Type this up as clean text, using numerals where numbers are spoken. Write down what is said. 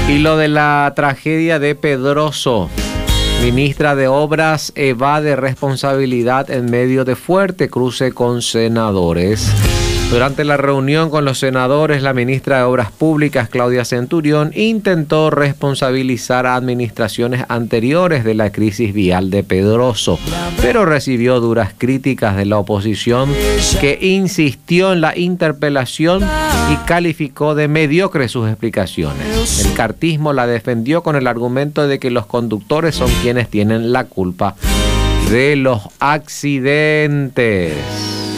Y lo de la tragedia de Pedroso. Ministra de Obras evade responsabilidad en medio de fuerte cruce con senadores. Durante la reunión con los senadores, la ministra de Obras Públicas, Claudia Centurión, intentó responsabilizar a administraciones anteriores de la crisis vial de Pedroso, pero recibió duras críticas de la oposición, que insistió en la interpelación y calificó de mediocre sus explicaciones. El cartismo la defendió con el argumento de que los conductores son quienes tienen la culpa de los accidentes.